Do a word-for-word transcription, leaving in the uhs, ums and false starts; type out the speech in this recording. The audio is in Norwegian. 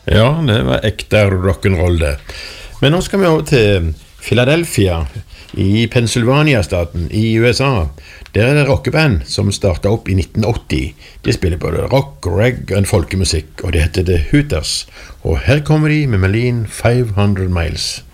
Ja, det var ekte rock'n'roll det. Men nå skal vi over til Philadelphia i Pennsylvania-staten i U S A. Der er det rockeband som startet opp i nitten åtti. De spiller både rock, reggae og en folkemusikk, og det heter The Hooters. Og her kommer de med Melin five hundred miles.